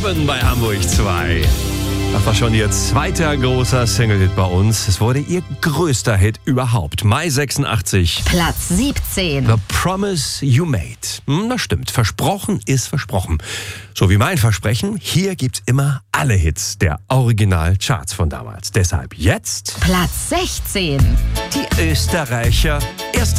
Robin bei Hamburg 2. Das war schon ihr zweiter großer Single-Hit bei uns. Es wurde ihr größter Hit überhaupt. Mai 86. Platz 17. The Promise You Made. Das stimmt. Versprochen ist versprochen. So wie mein Versprechen. Hier gibt's immer alle Hits der Original-Charts von damals. Deshalb jetzt Platz 16. die Österreicher